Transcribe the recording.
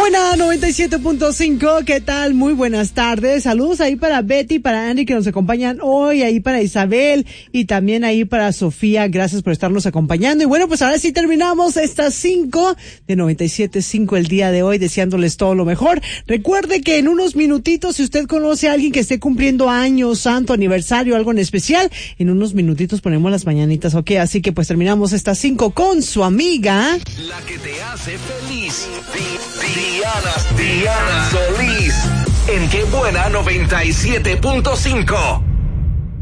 Buena 97.5, ¿qué tal? Muy buenas tardes. Saludos ahí para Betty, para Andy que nos acompañan hoy, ahí para Isabel y también ahí para Sofía. Gracias por estarnos acompañando. Y bueno, pues ahora sí terminamos estas 5 de 97.5 el día de hoy, deseándoles todo lo mejor. Recuerde que en unos minutitos, si usted conoce a alguien que esté cumpliendo años, santo, aniversario, algo en especial, en unos minutitos ponemos las mañanitas, ¿ok? Así que pues terminamos estas 5 con su amiga. La que te hace feliz. Diana Solís. En Qué Buena 97.5.